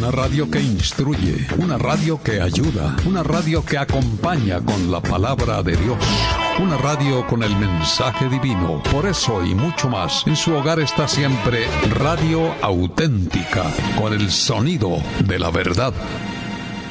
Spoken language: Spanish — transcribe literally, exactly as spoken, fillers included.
Una radio que instruye, una radio que ayuda, una radio que acompaña con la palabra de Dios. Una radio con el mensaje divino. Por eso y mucho más, en su hogar está siempre Radio Auténtica, con el sonido de la verdad.